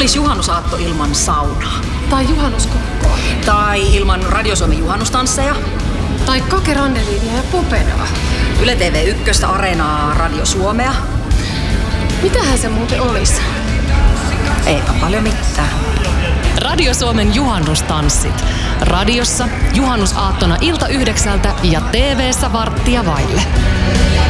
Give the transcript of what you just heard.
olisi juhannusaatto ilman saunaa? Tai juhannuskokkoa. Tai ilman Radio Suomen juhannustansseja? Tai Kake Randeliinia ja Popedaa. Yle TV1, Areenaa, Radio Suomea. Mitähän se muuten olisi? Eipä paljon mitään. Radio Suomen juhannustanssit. Radiossa juhannusaattona ilta 9 ja TV:ssä 8:15.